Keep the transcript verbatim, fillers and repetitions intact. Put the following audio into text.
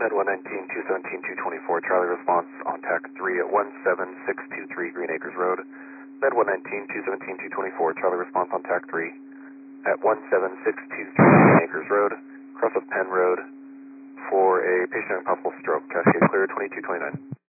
Med one nineteen, two seventeen, two twenty-four, Charlie response on T A C three at one seven six two three Green Acres Road. Med one nineteen, two seventeen, two twenty-four, Charlie response on T A C three at one seven six two three Green Acres Road, cross of Penn Road for a patient in possible stroke. Cascade clear, twenty-two twenty-nine.